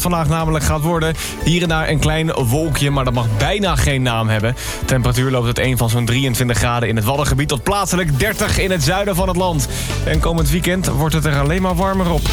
vandaag namelijk gaat worden. Hier en daar een klein wolkje, maar dat mag bijna geen naam hebben. Temperatuur loopt uiteen van zo'n 23 graden in het Waddengebied tot plaatselijk 30 in het zuiden van het land. En komend weekend wordt het er alleen maar warmer op.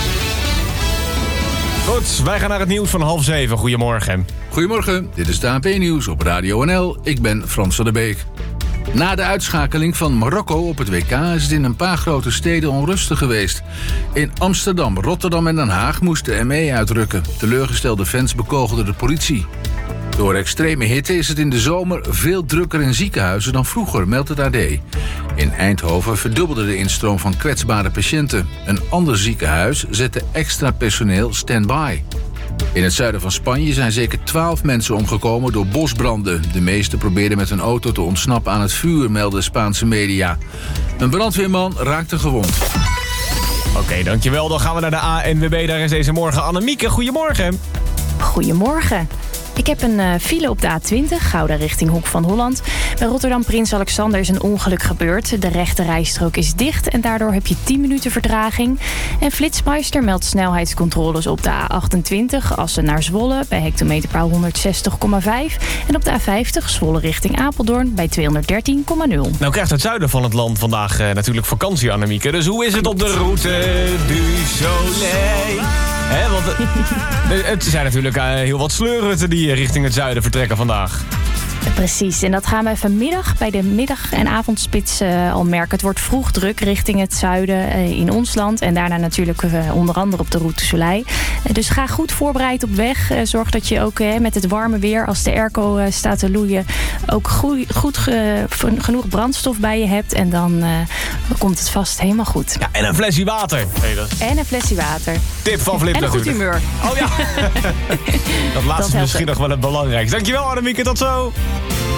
Goed, wij gaan naar het nieuws van 6:30. Goedemorgen. Goedemorgen, dit is de AP-nieuws op Radio NL. Ik ben Frans van der Beek. Na de uitschakeling van Marokko op het WK is het in een paar grote steden onrustig geweest. In Amsterdam, Rotterdam en Den Haag moest de ME uitrukken. Teleurgestelde fans bekogelden de politie. Door extreme hitte is het in de zomer veel drukker in ziekenhuizen dan vroeger, meldt het AD. In Eindhoven verdubbelde de instroom van kwetsbare patiënten. Een ander ziekenhuis zette extra personeel stand-by. In het zuiden van Spanje zijn zeker 12 mensen omgekomen door bosbranden. De meeste probeerden met een auto te ontsnappen aan het vuur, melden Spaanse media. Een brandweerman raakte gewond. Oké, dankjewel. Dan gaan we naar de ANWB. Daar is deze morgen Annemieke. Goedemorgen. Goedemorgen. Ik heb een file op de A20, Gouda richting Hoek van Holland. Bij Rotterdam Prins Alexander is een ongeluk gebeurd. De rechte rijstrook is dicht en daardoor heb je 10 minuten vertraging. En Flitsmeister meldt snelheidscontroles op de A28 Assen naar Zwolle bij hectometerpaal 160,5. En op de A50 Zwolle richting Apeldoorn bij 213,0. Nou krijgt het zuiden van het land vandaag natuurlijk vakantie, Annemieke. Dus hoe is het op de route du Soleil? Want het zijn natuurlijk heel wat sleurrutten die richting het zuiden vertrekken vandaag. Precies, en dat gaan wij vanmiddag bij de middag- en avondspits al merken. Het wordt vroeg druk richting het zuiden in ons land. En daarna natuurlijk onder andere op de Route du Soleil. Dus ga goed voorbereid op weg. Zorg dat je ook met het warme weer, als de airco staat te loeien, ook goed genoeg brandstof bij je hebt. En dan komt het vast helemaal goed. Ja, en een flesje water. En een flesje water. Tip van Flip en een natuurlijk. goed humeur. Oh ja, dat laatste is misschien nog wel het belangrijkste. Dankjewel Annemieke, tot zo.